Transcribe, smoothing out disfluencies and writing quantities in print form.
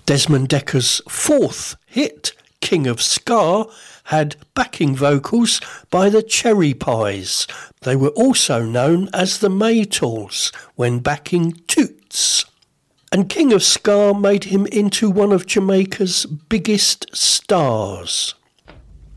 Desmond Decker's fourth hit, King of Ska, had backing vocals by the Cherry Pies. They were also known as the Maytals when backing Toots. And King of Ska made him into one of Jamaica's biggest stars.